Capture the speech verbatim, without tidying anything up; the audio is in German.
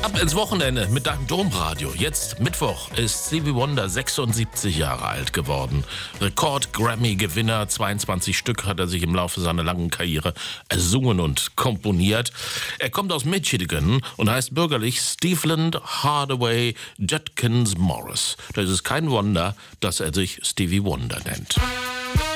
Ab ins Wochenende mit deinem Domradio. Jetzt Mittwoch ist Stevie Wonder sechsundsiebzig Jahre alt geworden. Rekord-Grammy-Gewinner, zweiundzwanzig Stück hat er sich im Laufe seiner langen Karriere ersungen und komponiert. Er kommt aus Michigan und heißt bürgerlich Stevland Hardaway Judkins Morris. Da ist es kein Wunder, dass er sich Stevie Wonder nennt.